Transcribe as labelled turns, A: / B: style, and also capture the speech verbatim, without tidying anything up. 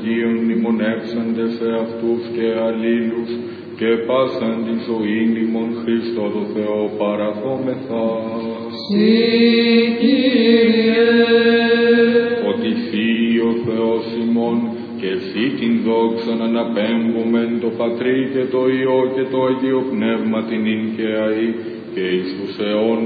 A: Αγίων μνημονεύσαντες εαυτούς και αλλήλους, και πάσαν τη ζωήν ημών Χριστό το Θεό παραθόμεθα.
B: Συ, Κύριε,
A: ότι Θύει ο Θεός ημών, και Συ την δόξαν αναπέμπομεν το Πατρί και το Υιό και το Αγίο Πνεύμα την ειν και αεί, και εις τους αιώνας